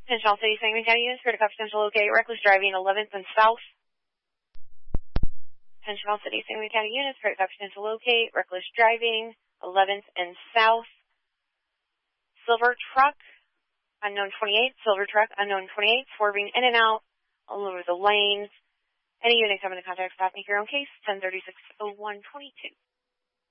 Pinchal City, Sangamon County units, critical potential locate, reckless driving, 11th and south. Pinchal City, Sangamon County units, critical potential locate, reckless driving, 11th and south. Silver truck, unknown 28, silver truck, unknown 28, swerving in and out all over the lanes. Any units having to contact staff, make your own case, 1036-0122.